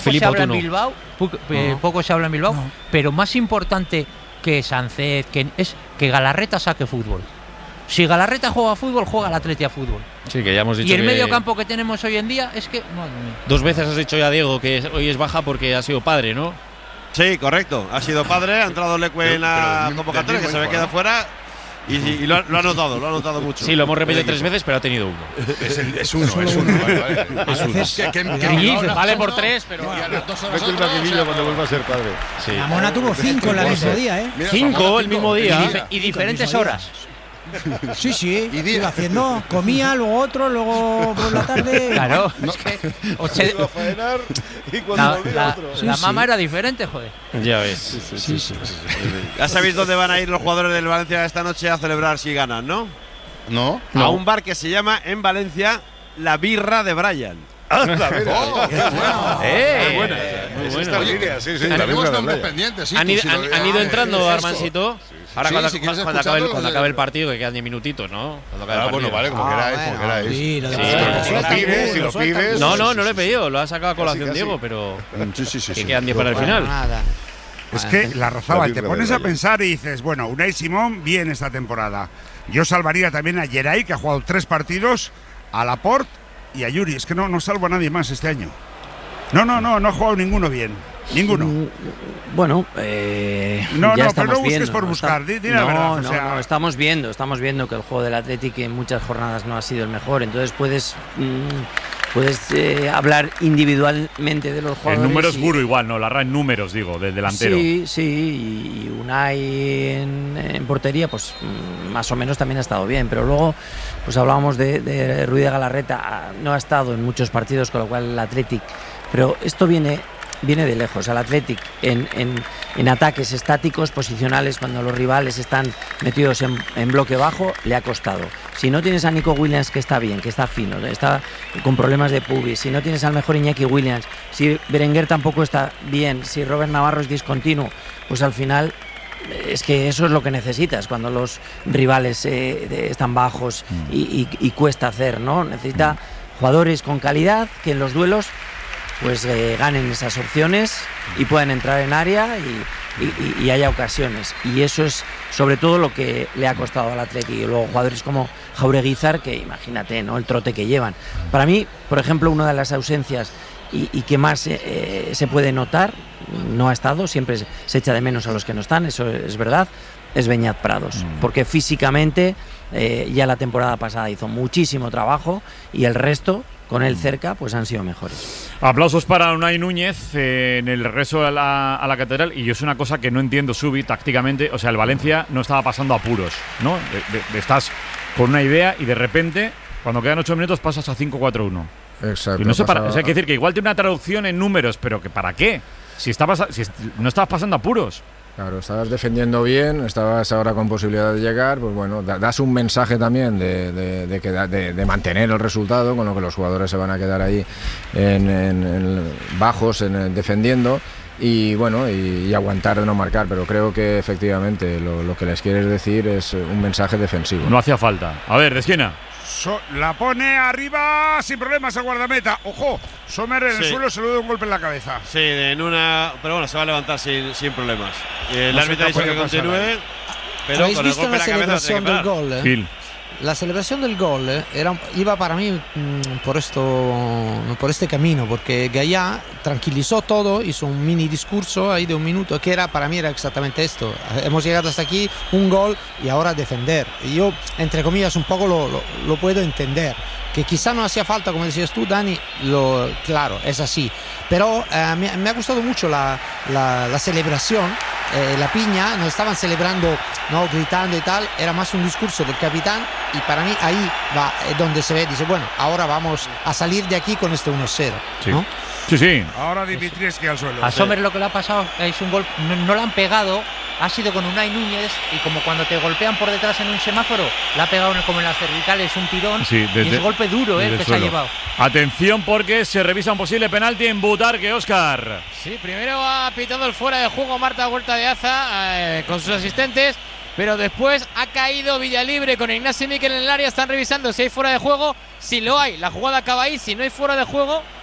se habla en no. Bilbao, poco se habla en Bilbao, pero más importante que Sánchez es que Galarreta saque fútbol. Si Galarreta juega a fútbol, juega el Atleti a fútbol. Sí, que ya hemos dicho. Y el medio campo que tenemos hoy en día es que... Madre mía. 2 veces has dicho ya, Diego, que hoy es baja porque ha sido padre, ¿no? Sí, correcto. Ha sido padre, ha entrado Leque en la convocatoria, que se había quedado fuera. Y lo ha notado mucho. Sí, lo hemos repetido 3 veces, pero ha tenido uno. Es uno. Vale. Vale por 3, pero. Y a las 2 horas cuando vuelva a ser padre. Sí. La Mona tuvo 5 el mismo día, ¿eh? 5 el mismo día. Y diferentes horas. Sí, iba haciendo, comía, luego otro, luego por la tarde. Claro, No. es que Iba a faenar y cuando volvía otro. la mamá era diferente, joder. Ya ves. Sí. Ya sabéis dónde van a ir los jugadores del Valencia esta noche a celebrar si ganan, ¿no? ¿No? A un bar que se llama en Valencia La Birra de Brian. Esta línea, sí. Tenemos nombres pendientes. Han ido entrando, Armancito. Ahora Sí, cuando acabe el partido, que quedan 10 minutitos, ¿no? Bueno, vale, como queráis. Sí, lo de Si lo pides. No lo he pedido, lo ha sacado a colación Casi. Diego, pero Sí. que quedan 10 para el final. Nada. Es que la Razábal, te birra pones de a Brian. pensar y dices, bueno, Unai Simón bien esta temporada. Yo salvaría también a Geray, que ha jugado 3 partidos, a Laporte y a Yuri. Es que no salvo a nadie más este año. No ha jugado ninguno bien. Ninguno. Bueno, No, ya pero estamos no busques viendo, por ¿no? buscar, di la verdad. No, estamos viendo que el juego del Athletic en muchas jornadas no ha sido el mejor, entonces puedes hablar individualmente de los jugadores. En números puro igual, ¿no? En números, digo, del delantero. Sí, y Unai en portería, pues más o menos también ha estado bien, pero luego pues hablábamos de Ruiz de Galarreta, no ha estado en muchos partidos, con lo cual el Athletic, pero esto viene de lejos. Al Athletic en ataques estáticos, posicionales, cuando los rivales están metidos en bloque bajo, le ha costado. Si no tienes a Nico Williams, que está bien, que está fino, está con problemas de pubis, si no tienes al mejor Iñaki Williams, si Berenguer tampoco está bien, si Robert Navarro es discontinuo, pues al final es que eso es lo que necesitas cuando los rivales están bajos y cuesta hacer, ¿no? Necesita jugadores con calidad que en los duelos pues ganen esas opciones y puedan entrar en área y haya ocasiones. Y eso es sobre todo lo que le ha costado al Atleti. Y luego jugadores como Jaureguizar, que imagínate, ¿no? El trote que llevan. Para mí, por ejemplo, una de las ausencias y que más se puede notar, no ha estado, siempre se echa de menos a los que no están, eso es verdad, es Beñat Prados. Porque físicamente ya la temporada pasada hizo muchísimo trabajo y el resto, con él cerca, pues han sido mejores. Aplausos para Unai Núñez en el regreso a la Catedral. Y yo es una cosa que no entiendo, Subi, tácticamente. O sea, el Valencia no estaba pasando apuros, ¿no? Estás con una idea y de repente, cuando quedan 8 minutos, pasas a 5-4-1. Exacto. Y no sé o sea, hay que decir que igual tiene una traducción en números, pero que ¿para qué? Si no estabas pasando apuros. Claro, estabas defendiendo bien, estabas ahora con posibilidad de llegar, pues bueno, das un mensaje también de mantener el resultado, con lo que los jugadores se van a quedar ahí bajos, defendiendo, y bueno, y aguantar de no marcar, pero creo que efectivamente lo que les quieres decir es un mensaje defensivo. No hacía falta. A ver, de esquina. La pone arriba sin problemas el guardameta. Ojo, Sommer en el suelo se le da un golpe en la cabeza. Sí, pero bueno, se va a levantar sin problemas. El árbitro ha dicho que continúe, pero ¿Habéis con el visto golpe la en la cabeza celebración del gol? Gil. La celebración del gol iba para mí por este camino, porque Gallá tranquilizó todo, hizo un mini discurso ahí de 1 minuto, que para mí era exactamente esto. Hemos llegado hasta aquí, un gol y ahora defender. Y yo, entre comillas, un poco lo puedo entender. Que quizá no hacía falta, como decías tú, Dani, claro, es así. Pero me ha gustado mucho la celebración. La piña, nos estaban celebrando, no gritando y tal, era más un discurso del capitán, y para mí ahí va donde se ve, dice, bueno, ahora vamos a salir de aquí con este 1-0, ¿no? Sí. Ahora Dimitrievski al suelo. A Sommer lo que le ha pasado es un gol, no le han pegado, ha sido con Unai Núñez, y como cuando te golpean por detrás en un semáforo, le ha pegado como en las cervicales un tirón, y es golpe duro que se ha llevado. Atención, porque se revisa un posible penalti en Butarque, Óscar. Sí, primero ha pitado el fuera de juego Marta Huerta de Aza con sus asistentes, pero después ha caído Villalibre con Ignacio Miquel en el área. Están revisando si hay fuera de juego. Si lo hay, la jugada acaba ahí. Si no hay fuera de juego,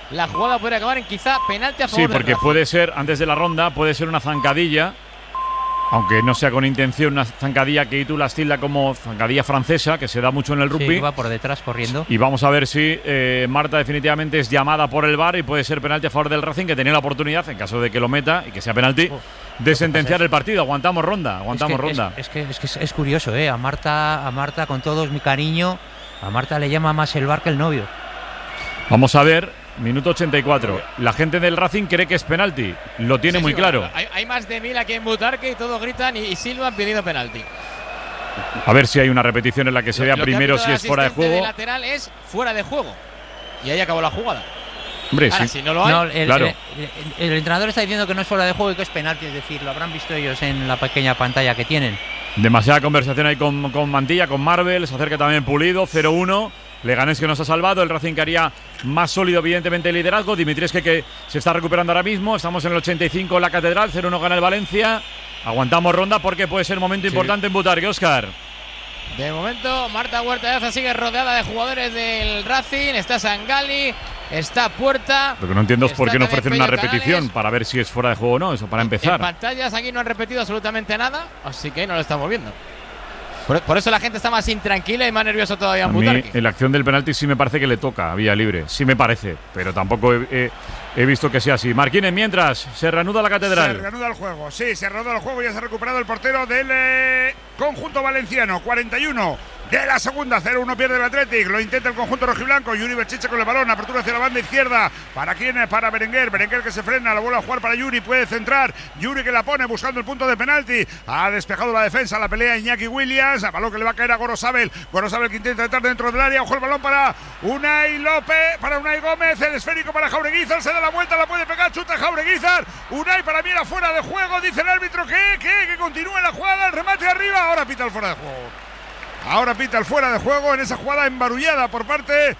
la jugada podría acabar en quizá penalti a favor Sí, del porque Racing. puede ser, antes de la ronda, puede ser una zancadilla, aunque no sea con intención, una zancadilla que tú las tilda como zancadilla francesa, que se da mucho en el rugby. Sí, va por detrás corriendo. Y vamos a ver si Marta definitivamente es llamada por el VAR y puede ser penalti a favor del Racing, que tenía la oportunidad, en caso de que lo meta y que sea penalti, de sentenciar el partido. Aguantamos ronda, ronda. Es que es curioso, a Marta, con todo mi cariño, a Marta le llama más el VAR que el novio. Vamos a ver, minuto 84. La gente del Racing cree que es penalti, lo tiene muy claro. Hay más de 1000 aquí en Butarque y todos gritan y silban pidiendo penalti. A ver si hay una repetición en la que se vea primero si es fuera de juego. El lateral es fuera de juego. Y ahí acabó la jugada. Hombre, ahora, sí. si no lo hay, claro. El entrenador está diciendo que no es fuera de juego y que es penalti, es decir, lo habrán visto ellos en la pequeña pantalla que tienen. Demasiada conversación ahí con Mantilla, con Marvel, se acerca también Pulido, 0-1. Leganés que nos ha salvado, el Racing que haría más sólido evidentemente el liderazgo. Dimitrescu que se está recuperando ahora mismo, estamos en el 85 en la Catedral, 0-1 gana el Valencia. Aguantamos ronda porque puede ser momento importante en Butarque, Óscar. De momento, Marta Huerta de Aza sigue rodeada de jugadores del Racing. Está Sangali, está Puerta. Lo que no entiendo es por qué no ofrecen una Pello repetición Canales. para ver si es fuera de juego o no, eso para empezar. En pantallas aquí no han repetido absolutamente nada, así que no lo estamos viendo. Por eso la gente está más intranquila y más nerviosa todavía en A mí, Butarque. en la acción del penalti sí me parece que le toca a vía libre, sí me parece, pero tampoco he visto que sea así. Marquínez, mientras se reanuda la Catedral. Se reanuda el juego, sí, se reanuda el juego. Ya se ha recuperado el portero del conjunto valenciano. 41 de la segunda, 0-1 pierde el Athletic. Lo intenta el conjunto rojiblanco. Yuri Berchiche con el balón, apertura hacia la banda izquierda. ¿Para quién? Para Berenguer. Berenguer que se frena, la vuelve a jugar para Yuri, puede centrar. Yuri que la pone buscando el punto de penalti. Ha despejado la defensa, la pelea Iñaki Williams. A balón que le va a caer a Gorosabel. Gorosabel que intenta entrar dentro del área. Ojo el balón para Unai López, para Unai Gómez. El esférico para Jaureguizar. Se da la vuelta, la puede pegar, chuta Jaureguizar. Unai para mí era fuera de juego. Dice el árbitro que continúe la jugada. El remate arriba. Ahora pita el fuera de juego. Ahora pita el fuera de juego en esa jugada embarullada por parte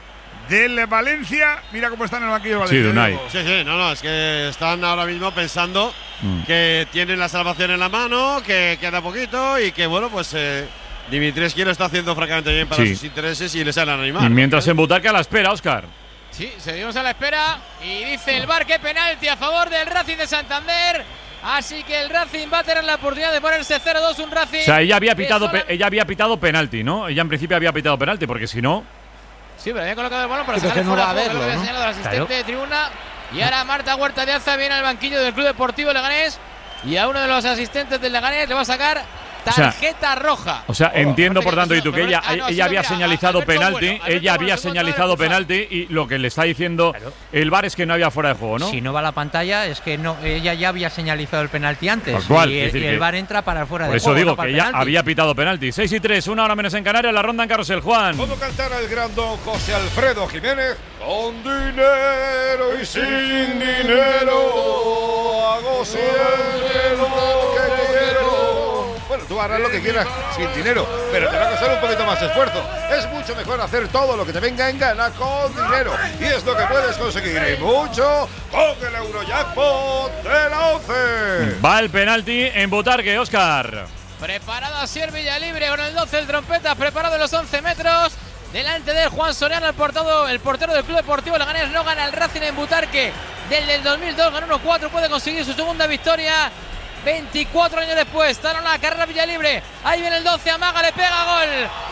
del Valencia. Mira cómo está en el banquillo del Valencia. Sí, Unai. Sí, no, es que están ahora mismo pensando que tienen la salvación en la mano, que queda poquito y que, bueno, pues Dimitrescu lo está haciendo francamente bien para sus intereses y les han animado. Y mientras en Butarque a la espera, Óscar. Sí, seguimos a la espera y dice el VAR que penalti a favor del Racing de Santander. Así que el Racing va a tener la oportunidad de ponerse 0-2, un Racing. O sea, ella había pitado penalti, ¿no? Ella en principio había pitado penalti, porque si no. Sí, pero había colocado el balón para Pero sacar que no fuera va a de juego, verlo, lo que ¿no? ha señalado el asistente de tribuna. Y ahora Marta Huerta de Aza viene al banquillo del Club Deportivo Leganés y a uno de los asistentes del Leganés le va a sacar tarjeta roja. O sea, entiendo por tanto, y tú, que ella ella había señalizado penalti, ella había señalizado penalti y lo que le está diciendo el VAR es que no había fuera de juego, ¿no? Si no va a la pantalla es que no, ella ya había señalizado el penalti antes. Tal cual, y el VAR entra para fuera de por eso juego. digo no para que el ella penalti. había pitado penalti. 6-3, 1 hora menos en Canarias, la ronda en Carrusel, Juan. ¿Cómo cantará el gran don José Alfredo Jiménez? Con dinero y sin dinero hago siempre lo que quiero. Bueno, tú harás lo que quieras sin dinero, pero te va a costar un poquito más de esfuerzo. Es mucho mejor hacer todo lo que te venga en gana con dinero. Y es lo que puedes conseguir y mucho con el Eurojackpot de la 11. Va el penalti en Butarque, Óscar. Preparado a Sier Villalibre con el 12, el trompeta preparado en los 11 metros. Delante de Juan Soriano, el portero del Club Deportivo Leganés. No gana el Racing en Butarque desde el 2002, ganó 1-4, puede conseguir su segunda victoria 24 años después. Está en la carrera Villalibre, ahí viene el 12, amaga, le pega, gol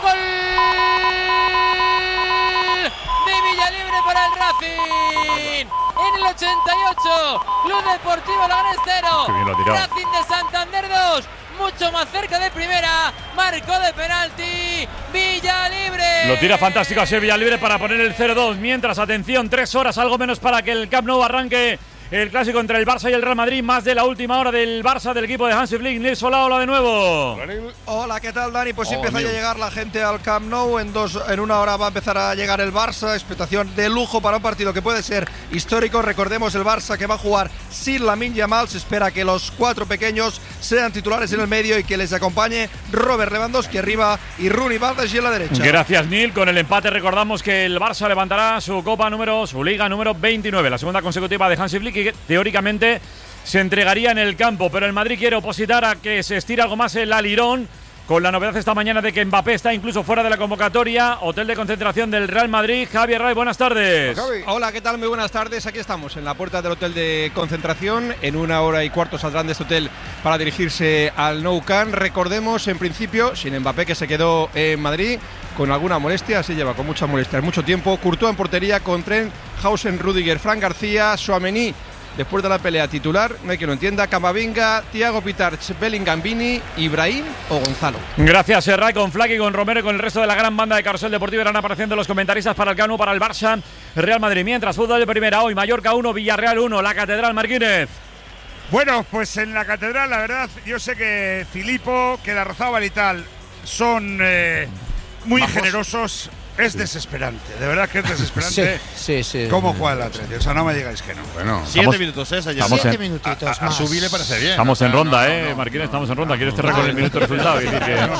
de Villalibre para el Racing. En el 88, Club Deportivo Leganés 0, Qué bien lo ha tirado. Racing de Santander 2. Mucho más cerca de primera, marcó de penalti Villalibre. Lo tira fantástico a Sier Villalibre para poner el 0-2. Mientras, atención, 3 horas, algo menos para que el Camp Nou arranque el clásico entre el Barça y el Real Madrid. Más de la última hora del Barça, del equipo de Hansi Flick. Nils Olaola de nuevo. Hola, ¿qué tal, Dani? Pues Hola, empieza amigo. ya a llegar la gente al Camp Nou. En una hora va a empezar a llegar el Barça. Expectación de lujo para un partido que puede ser histórico. Recordemos el Barça que va a jugar sin Lamine Yamal. Se espera que los 4 pequeños sean titulares en el medio y que les acompañe Robert Lewandowski arriba y Rooney Bardes en la derecha. Gracias, Nil. Con el empate recordamos que el Barça levantará su liga número 29, la segunda consecutiva de Hansi Flick, y que teóricamente se entregaría en el campo, pero el Madrid quiere opositar a que se estire algo más el alirón con la novedad esta mañana de que Mbappé está incluso fuera de la convocatoria. Hotel de concentración del Real Madrid. Javier Ray, buenas tardes. Hola, ¿qué tal? Muy buenas tardes. Aquí estamos en la puerta del hotel de concentración. En 1 hora y cuarto saldrán de este hotel para dirigirse al Nou Camp. Recordemos, en principio, sin Mbappé, que se quedó en Madrid con alguna molestia, así lleva con muchas molestias mucho tiempo. Courtois en portería con Trent, Hausen, Rüdiger, Fran García, Tchouaméni después de la pelea titular, no hay que lo entienda, Camavinga, Thiago Pitarch, Bellingham, Vini, Ibrahim o Gonzalo. Gracias, Serray, con Flaky, con Romero y con el resto de la gran banda de Carrusel Deportivo irán apareciendo los comentaristas para el Camp Nou, para el Barça, Real Madrid. Mientras, fútbol de primera hoy, Mallorca 1, Villarreal 1, la Catedral, Marquínez. Bueno, pues en la Catedral, la verdad, yo sé que Filippo, que Larrazábal y tal son muy generosos. Es desesperante, de verdad que es desesperante. Sí. ¿Cómo juega el Atlético? O sea, no me digáis que no. Bueno, 7 minutos, señor. 7 minutitos más. A subir le parece bien. Estamos en ronda, Marquínez, estamos en ronda. ¿Quieres cerrar con el minuto de resultado? Si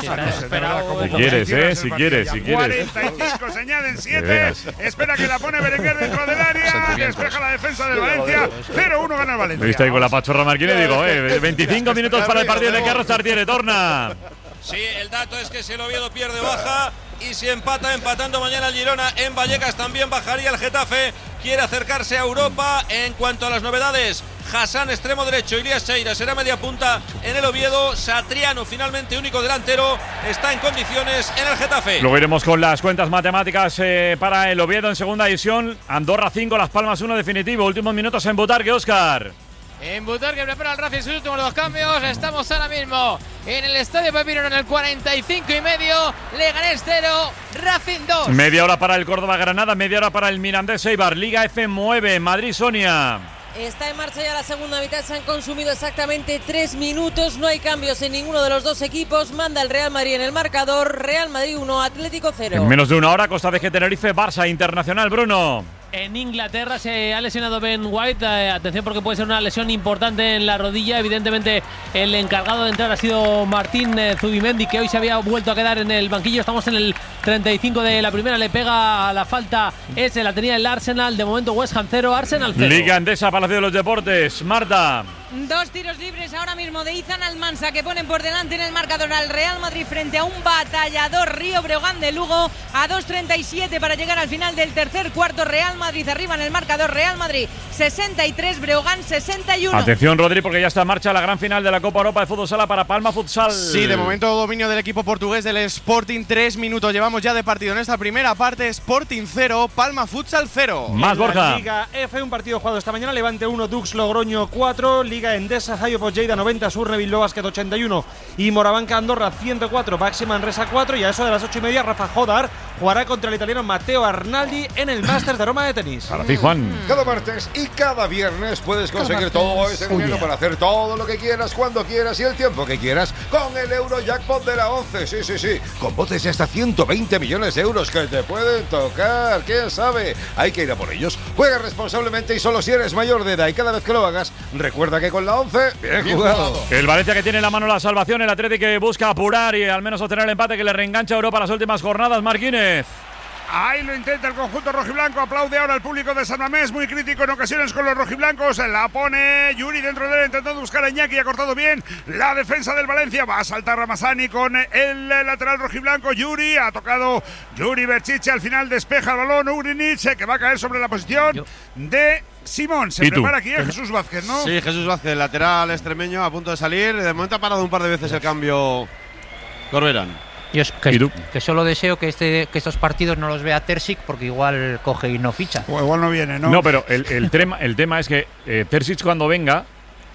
quieres. 45 se añaden 7. Espera que la pone Berenguer dentro del área. Despeja la defensa del Valencia. 0-1 gana el Valencia. ¿Viste ahí con la pachorra, Marquínez? Digo, 25 minutos para el partido de Carlos Tartiere. Torna. Sí, el dato es que si el Oviedo pierde, baja. Y si empatando mañana el Girona en Vallecas, también bajaría el Getafe. Quiere acercarse a Europa. En cuanto a las novedades, Hassan, extremo derecho, Ilias Cheira será media punta en el Oviedo. Satriano, finalmente único delantero, está en condiciones en el Getafe. Luego iremos con las cuentas matemáticas para el Oviedo en segunda división. Andorra 5, Las Palmas 1 definitivo. Últimos minutos en Butarque, Óscar. En Butarque prepara el Racing sus últimos 2 cambios. Estamos ahora mismo en el Estadio Pepino en el 45,5. Leganés 0, Racing 2. Media hora para el Córdoba-Granada, media hora para el Mirandés-Eibar. Liga F9, Madrid-Sonia. Está en marcha ya la segunda mitad, se han consumido exactamente 3 minutos, no hay cambios en ninguno de los dos equipos, manda el Real Madrid en el marcador, Real Madrid 1, Atlético 0. En menos de una hora, Costa de Tenerife, Barça, Internacional, Bruno. En Inglaterra se ha lesionado Ben White, atención porque puede ser una lesión importante en la rodilla, evidentemente el encargado de entrar ha sido Martín Zubimendi, que hoy se había vuelto a quedar en el banquillo. Estamos en el 35 de la primera, le pega a la falta ese, la tenía el Arsenal, de momento West Ham 0, Arsenal 0. Liga Endesa, Palacio de los Deportes, Marta. 2 tiros libres ahora mismo de Izan Almansa que ponen por delante en el marcador al Real Madrid frente a un batallador Río Breogán de Lugo a 2:37 para llegar al final del tercer cuarto. Real Madrid arriba en el marcador, Real Madrid 63, Breogán 61. Atención, Rodri, porque ya está en marcha la gran final de la Copa Europa de Fútbol Sala para Palma Futsal. Sí, de momento dominio del equipo portugués del Sporting. 3 minutos llevamos ya de partido en esta primera parte. Sporting 0, Palma Futsal 0. Más, Borja. Liga F, un partido jugado esta mañana. Levante 1, Dux Logroño 4. Liga Endesa, Zayopos Lleida 90, Surne Bilbao Basket 81 y Morabanca Andorra 104, Baxi Manresa 4. Y a eso de las 8:30 Rafa Jodar jugará contra el italiano Matteo Arnaldi en el Masters de Roma de tenis. Para ti, Juan. Cada martes y cada viernes puedes conseguir todo ese dinero para hacer todo lo que quieras, cuando quieras y el tiempo que quieras con el Eurojackpot de la 11. Sí. Con botes de hasta 120 millones de euros que te pueden tocar. ¿Quién sabe? Hay que ir a por ellos. Juega responsablemente y solo si eres mayor de edad. Y cada vez que lo hagas, recuerda que con la 11, bien jugado. El Valencia que tiene en la mano la salvación, el Atlético que busca apurar y al menos obtener el empate que le reengancha a Europa las últimas jornadas. Marquínez. Ahí lo intenta el conjunto rojiblanco, aplaude ahora al público de San Mamés, muy crítico en ocasiones con los rojiblancos, la pone Yuri dentro de él, intentando buscar a Iñaki, ha cortado bien la defensa del Valencia, va a saltar Ramazani con el lateral rojiblanco, Yuri, ha tocado Yuri Berchiche, al final despeja el balón, Urinic, que va a caer sobre la posición de Simón. Se prepara aquí Jesús Vázquez, ¿no? Sí, Jesús Vázquez, lateral extremeño, a punto de salir, de momento ha parado un par de veces el cambio Corberán. Yo que solo deseo que estos partidos no los vea Terzic, porque igual coge y no ficha. O igual no viene, ¿no? No, pero el tema es que Terzic cuando venga,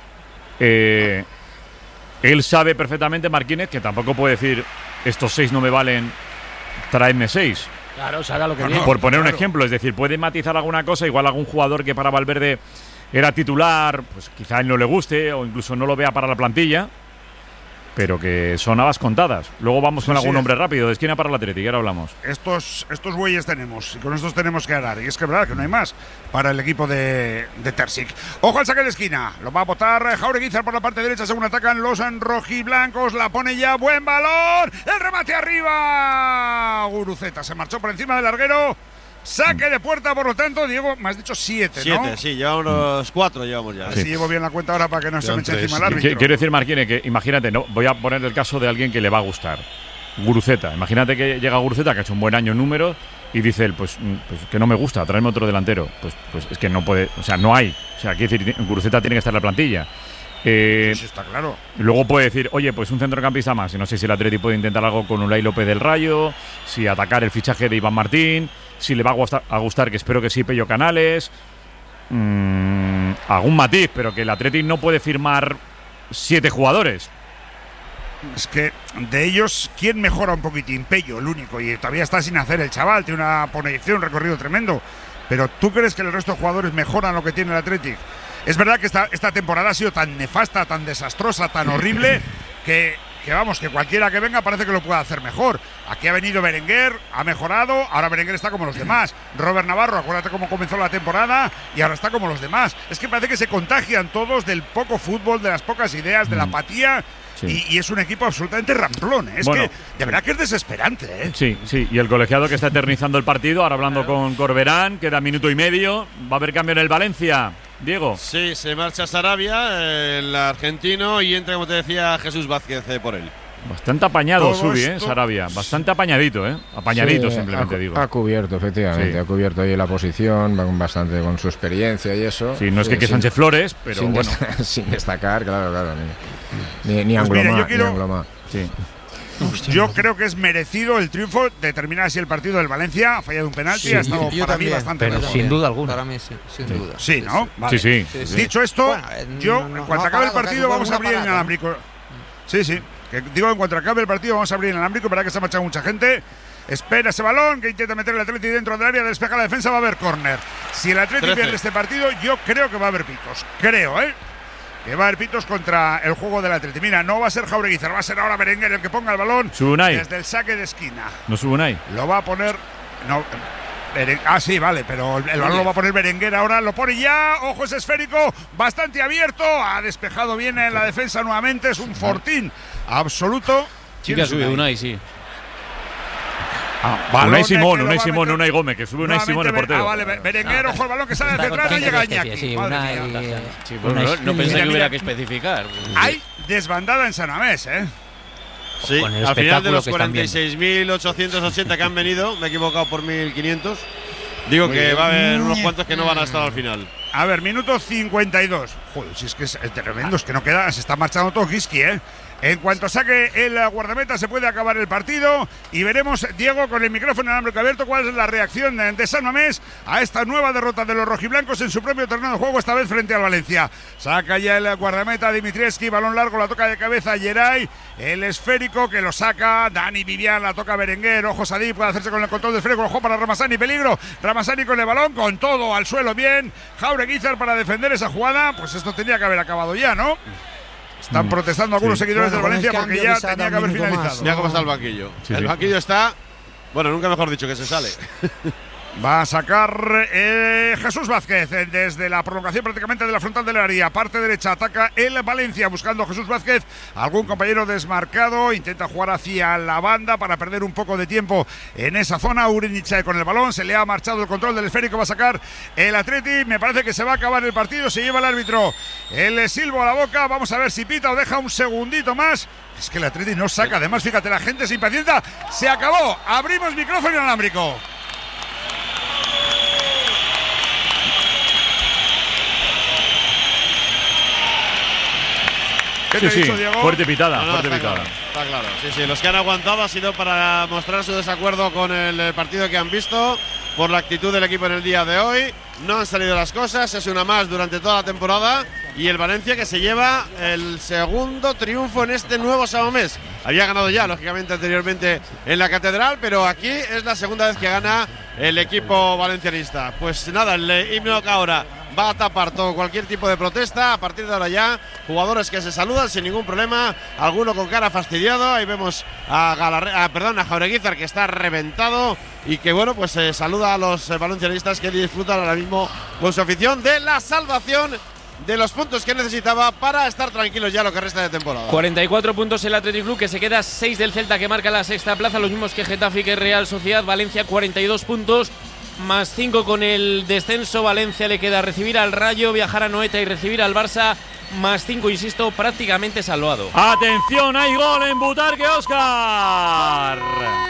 él sabe perfectamente, Marquínez, que tampoco puede decir estos 6 no me valen, tráeme 6. Claro, sabe lo que viene. Por poner un ejemplo, es decir, puede matizar alguna cosa, igual algún jugador que para Valverde era titular, pues quizá a él no le guste o incluso no lo vea para la plantilla, pero que son habas contadas. Luego vamos con algún nombre rápido, de esquina para el Atlético, ahora hablamos. Estos bueyes tenemos, y con estos tenemos que arar. Y es que es verdad que no hay más para el equipo de Terzic. Ojo al saque de esquina, lo va a botar Jaureguizar por la parte derecha, según atacan los rojiblancos, la pone ya, buen balón, el remate arriba, Guruceta se marchó por encima del larguero. Saque de puerta, por lo tanto, Diego, me has dicho 7, ¿no? 7, sí, llevamos 4, llevamos ya. Así llevo bien la cuenta ahora para que no se me eche encima el árbitro. Quiero decir, Marquine, que imagínate, no, voy a poner el caso de alguien que le va a gustar. Guruceta. Imagínate que llega Guruceta, que ha hecho un buen año en números, y dice él, pues que no me gusta, tráeme otro delantero. Pues es que no puede, o sea, no hay. O sea, quiere decir, Guruceta tiene que estar en la plantilla. Eso está claro. Luego puede decir, oye, pues un centrocampista más. Y no sé si el Atleti puede intentar algo con Unai López del Rayo, si atacar el fichaje de Iván Martín, si le va a gustar, que espero que sí, Pello Canales. Algún matiz, pero que el Atleti no puede firmar 7 jugadores. Es que de ellos, ¿quién mejora un poquitín? Pello, el único. Y todavía está sin hacer el chaval, tiene una proyección, un recorrido tremendo. Pero ¿tú crees que el resto de jugadores mejoran lo que tiene el Athletic? Es verdad que esta temporada ha sido tan nefasta, tan desastrosa, tan horrible, que vamos, que cualquiera que venga parece que lo puede hacer mejor. Aquí ha venido Berenguer, ha mejorado, ahora Berenguer está como los demás. Robert Navarro, acuérdate cómo comenzó la temporada y ahora está como los demás. Es que parece que se contagian todos del poco fútbol, de las pocas ideas, de la apatía. Sí. Y es un equipo absolutamente ramplón. Es que de verdad que es desesperante, ¿eh? Sí. Y el colegiado que está eternizando el partido, ahora hablando con Corberán, queda minuto y medio. ¿Va a haber cambio en el Valencia, Diego? Sí, se marcha Sarabia, el argentino, y entra, como te decía, Jesús Vázquez por él. Bastante apañado Subi, Sarabia. Bastante apañadito, Apañadito, sí, simplemente digo. Ha cubierto, efectivamente. Sí. Ha cubierto ahí la posición, bastante con su experiencia y eso. Sí, no es que Sánchez Flores, pero bueno. Sin destacar, claro. Ni Angloma. Sí. Yo creo que es merecido el triunfo. Determinar así el partido del Valencia. Ha fallado un penalti, ha estado para mí bastante pero sin duda alguna. Para mí, sin duda. Sí, ¿no? Vale. Sí. Dicho esto, en cuanto acabe el partido, vamos a abrir el inalámbrico. Sí. Digo, en cuanto acabe el partido, vamos a abrir el inalámbrico. Verá que se ha marchado mucha gente. Espera ese balón que intenta meter el Atleti dentro del área, despeja la defensa, va a haber córner. Si el Atleti pierde este partido, yo creo que va a haber pitos. Que va a haber pitos contra el juego del Atleti. Mira, no va a ser Jaureguizar, va a ser ahora Berenguer el que ponga el balón desde el saque de esquina. ¿No sube Unai? Lo va a poner… No, sí, vale, pero el balón lo va a poner Berenguer ahora, lo pone ya, ojo, es esférico, bastante abierto, ha despejado bien en la defensa nuevamente, es un fortín absoluto. Sí que sube Unai, sí. Unai Simón, Unai Gómez, que sube Unai Simón el portero. Vale, Berenguer, ojo el balón que sale hacia atrás, no llega Iñaki. No pensé que hubiera que especificar. Hay desbandada en San Mamés, Sí, al final de los 46.880 que han venido, me he equivocado por 1.500. Digo que va a haber unos cuantos que no van a estar al final. A ver, minuto 52. Joder, si es que es tremendo, es que no queda, se está marchando todo Kiski, En cuanto saque el guardameta se puede acabar el partido y veremos, Diego, con el micrófono inalámbrico abierto, cuál es la reacción de San Mamés a esta nueva derrota de los rojiblancos en su propio terreno de juego, esta vez frente al Valencia. Saca ya el guardameta Dimitrievski, balón largo, la toca de cabeza Geray, el esférico que lo saca Dani Vivian, la toca Berenguer, ojo Sadí, puede hacerse con el control del esférico, ojo para Ramazani, peligro, Ramazani con el balón, con todo al suelo, bien, Jaureguizar para defender esa jugada, pues esto tenía que haber acabado ya, ¿no? Están protestando algunos seguidores del Valencia porque ya tenía que haber finalizado. Mira cómo está el banquillo. El banquillo está… Bueno, nunca mejor dicho, que se sale. Va a sacar Jesús Vázquez desde la prolongación prácticamente de la frontal del área. Parte derecha, ataca el Valencia buscando a Jesús Vázquez. Algún compañero desmarcado, intenta jugar hacia la banda para perder un poco de tiempo en esa zona. Urinichae con el balón, se le ha marchado el control del esférico, va a sacar el Atleti. Me parece que se va a acabar el partido, se lleva el árbitro el silbo a la boca. Vamos a ver si pita o deja un segundito más. Es que el Atleti no saca, además fíjate, la gente se impacienta. Se acabó, abrimos micrófono inalámbrico. Sí, fuerte pitada, fuerte está pitada. Claro, está claro. Sí, los que han aguantado ha sido para mostrar su desacuerdo con el partido que han visto, por la actitud del equipo en el día de hoy. No han salido las cosas, es una más durante toda la temporada. Y el Valencia que se lleva el segundo triunfo en este nuevo San Mamés. Había ganado ya, lógicamente, anteriormente en la Catedral, pero aquí es la segunda vez que gana el equipo valencianista. Pues nada, el himno que ahora va a tapar todo cualquier tipo de protesta. A partir de ahora ya, jugadores que se saludan sin ningún problema, alguno con cara fastidiado. Ahí vemos a Jaureguizar, que está reventado y que bueno, pues saluda a los valencianistas que disfrutan ahora mismo con su afición de la salvación, de los puntos que necesitaba para estar tranquilos ya lo que resta de temporada. 44 puntos el Athletic Club, que se queda 6 del Celta, que marca la sexta plaza, los mismos que Getafe y que Real Sociedad. Valencia 42 puntos, +5 con el descenso. Valencia le queda recibir al Rayo, viajar a Noeta y recibir al Barça. +5, insisto, prácticamente salvado. Atención, hay gol en Butarque, Óscar.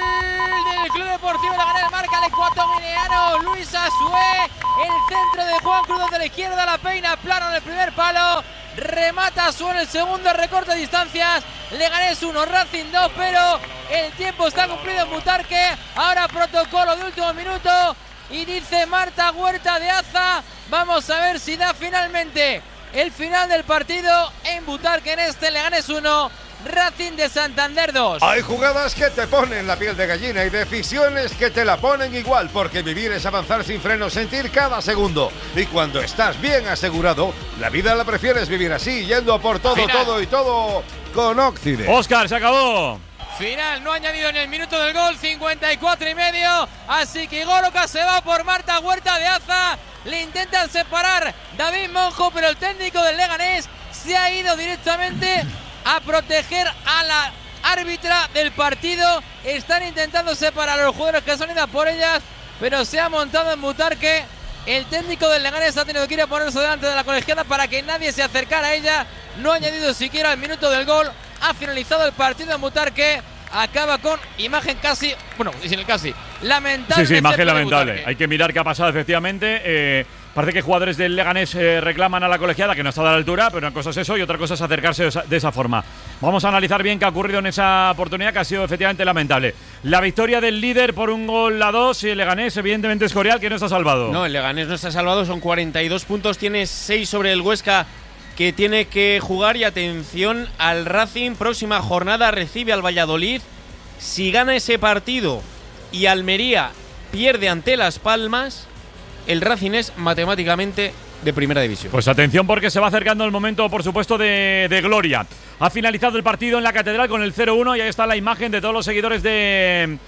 Del Club Deportivo Leganés, marca el ecuatoguineano Luis Asué. El centro de Juan Cruz de la izquierda, la peina plano en el primer palo. Remata Asué en el segundo, recorte de distancias. Leganés 1, Racing 2, pero el tiempo está cumplido en Butarque. Ahora protocolo de último minuto. Y dice Marta Huerta de Aza, vamos a ver si da finalmente el final del partido en Butarque, en este Leganés 1, Racing de Santander 2. Hay jugadas que te ponen la piel de gallina y decisiones que te la ponen igual, porque vivir es avanzar sin freno, sentir cada segundo. Y cuando estás bien asegurado, la vida la prefieres vivir así, yendo por todo, Final. todo y todo con Occident. Óscar, se acabó. Final, no ha añadido ni el minuto del gol, 54 y medio. Así que Goroka se va por Marta Huerta de Aza. Le intentan separar David Monjo, pero el técnico del Leganés se ha ido directamente a proteger a la árbitra del partido. Están intentando separar a los jugadores que son idas por ellas, pero se ha montado en Butarque. El técnico del Leganés ha tenido que ir a ponerse delante de la colegiada para que nadie se acercara a ella. No ha añadido siquiera el minuto del gol. Ha finalizado el partido en Butarque. Acaba con imagen casi, bueno, sin el casi, lamentable. Sí, imagen lamentable. Hay que mirar qué ha pasado, efectivamente. Parece que jugadores del Leganés reclaman a la colegiada, que no está a la altura, pero una cosa es eso y otra cosa es acercarse de esa forma. Vamos a analizar bien qué ha ocurrido en esa oportunidad, que ha sido efectivamente lamentable. La victoria del líder por 1-2 y el Leganés, evidentemente, es Escorial, que no está salvado. No, el Leganés no está salvado, son 42 puntos, tiene 6 sobre el Huesca, que tiene que jugar. Y atención al Racing, próxima jornada recibe al Valladolid. Si gana ese partido y Almería pierde ante Las Palmas, el Racing es matemáticamente de primera división. Pues atención, porque se va acercando el momento, por supuesto, de gloria. Ha finalizado el partido en la Catedral con el 0-1 y ahí está la imagen de todos los seguidores del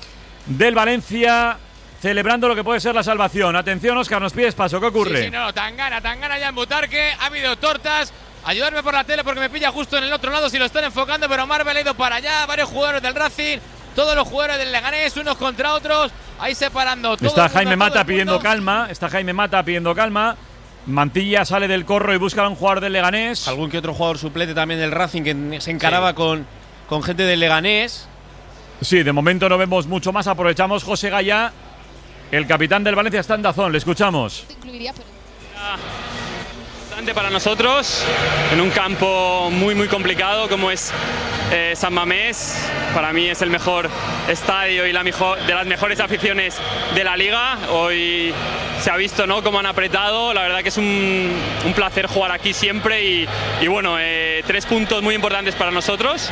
Valencia celebrando lo que puede ser la salvación. Atención, Óscar, nos pides paso, ¿qué ocurre? Sí, no, Tangana ya en Butarque, ha habido tortas. Ayudarme por la tele porque me pilla justo en el otro lado si lo están enfocando, pero Marvel ha ido para allá, varios jugadores del Racing, todos los jugadores del Leganés, unos contra otros, ahí separando. Está Jaime Mata pidiendo calma, Mantilla sale del corro y busca a un jugador del Leganés. Algún que otro jugador suplente también del Racing que se encaraba con gente del Leganés. Sí, de momento no vemos mucho más, aprovechamos. José Gaya, el capitán del Valencia, está en Dazón, le escuchamos. Para nosotros, en un campo muy complicado como es San Mamés. Para mí es el mejor estadio y de las mejores aficiones de la liga. Hoy se ha visto, ¿no?, cómo han apretado. La verdad que es un placer jugar aquí siempre y bueno, 3 puntos muy importantes para nosotros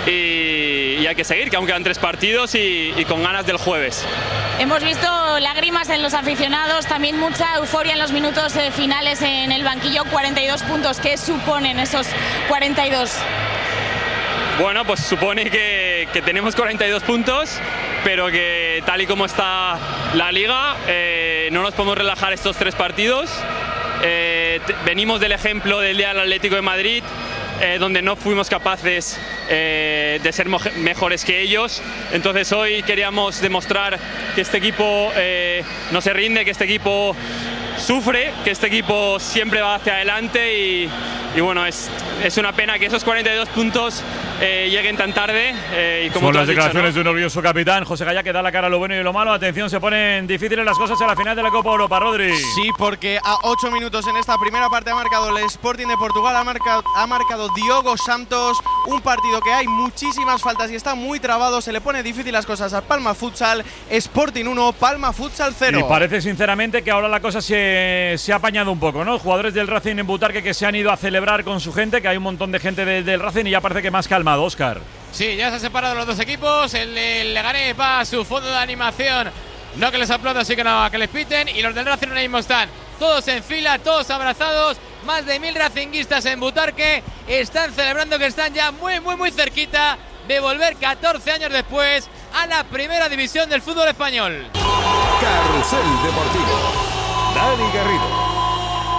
y hay que seguir, que aún quedan 3 partidos y con ganas del jueves. Hemos visto lágrimas en los aficionados, también mucha euforia en los minutos finales en el banquillo. 42 puntos, ¿qué suponen esos 42? Bueno, pues supone que tenemos 42 puntos, pero que tal y como está la liga, no nos podemos relajar estos 3 partidos. Venimos del ejemplo del día del Atlético de Madrid, donde no fuimos capaces de ser mejores que ellos. Entonces hoy queríamos demostrar que este equipo no se rinde, que este equipo sufre, que este equipo siempre va hacia adelante y bueno, es una pena que esos 42 puntos lleguen tan tarde. Y como son las dicho, declaraciones ¿no?, de un orgulloso capitán, José Gaya, que da la cara a lo bueno y lo malo. Atención, se ponen difíciles las cosas en la final de la Copa Europa, Rodri. Sí, porque a 8 minutos en esta primera parte ha marcado el Sporting de Portugal, ha marcado Diogo Santos, un partido que hay muchísimas faltas y está muy trabado, se le pone difícil las cosas a Palma Futsal. Sporting 1, Palma Futsal 0. Y parece sinceramente que ahora la cosa se ha apañado un poco, ¿no? Jugadores del Racing en Butarque que se han ido a celebrar con su gente, que hay un montón de gente del Racing y ya parece que más calmado, Óscar. Sí, ya se han separado los dos equipos. El Leganés va a su fondo de animación. No que les aplaudan, sí que no, que les piten. Y los del Racing ahora mismo están todos en fila, todos abrazados. Más de 1000 racinguistas en Butarque. Están celebrando que están ya muy cerquita de volver 14 años después a la primera división del fútbol español. Carrusel Deportivo. Dani Garrido.